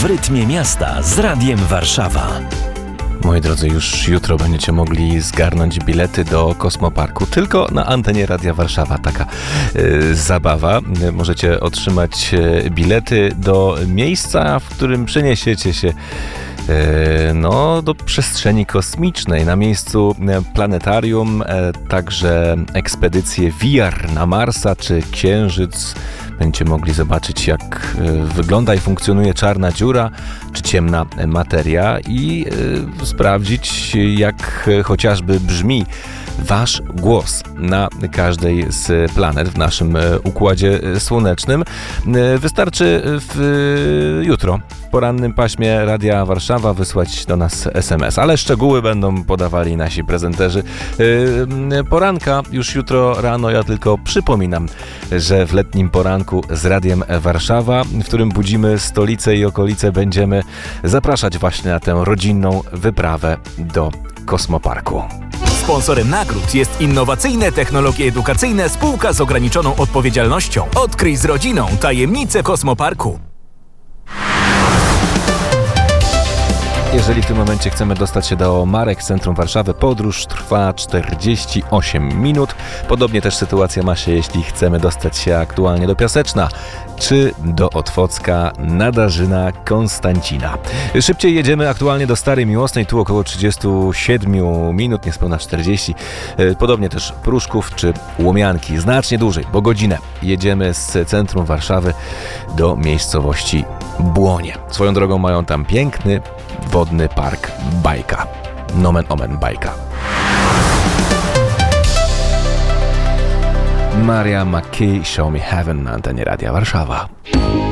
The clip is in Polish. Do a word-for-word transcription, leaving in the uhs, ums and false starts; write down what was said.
W rytmie miasta z Radiem Warszawa. Moi drodzy, już jutro będziecie mogli zgarnąć bilety do Kosmoparku. Tylko na antenie Radia Warszawa taka y, zabawa. Możecie otrzymać bilety do miejsca, w którym przeniesiecie się no, do przestrzeni kosmicznej. Na miejscu planetarium, także ekspedycje V R na Marsa czy Księżyc. Będziecie mogli zobaczyć, jak wygląda i funkcjonuje czarna dziura czy ciemna materia i y, sprawdzić, jak chociażby brzmi wasz głos na każdej z planet w naszym Układzie Słonecznym. Wystarczy w, jutro w porannym paśmie Radia Warszawa wysłać do nas es em es, ale szczegóły będą podawali nasi prezenterzy poranka już jutro rano. Ja tylko przypominam, że w letnim poranku z Radiem Warszawa, w którym budzimy stolicę i okolice, będziemy zapraszać właśnie na tę rodzinną wyprawę do Kosmoparku. Sponsorem nagród jest innowacyjne technologie edukacyjne spółka z ograniczoną odpowiedzialnością. Odkryj z rodziną tajemnice Kosmoparku. Jeżeli w tym momencie chcemy dostać się do Marek z centrum Warszawy, podróż trwa czterdzieści osiem minut. Podobnie też sytuacja ma się, jeśli chcemy dostać się aktualnie do Piaseczna czy do Otwocka, Nadarzyna, Konstancina. Szybciej jedziemy aktualnie do Starej Miłosnej, tu około trzydzieści siedem minut, niespełna czterdzieści. Podobnie też Pruszków czy Łomianki, znacznie dłużej, bo godzinę jedziemy z centrum Warszawy do miejscowości Błonie. Swoją drogą mają tam piękny wodny park Bajka. Nomen omen Bajka. Mariah McKee, Show Me Heaven na antenie Radia Warszawa.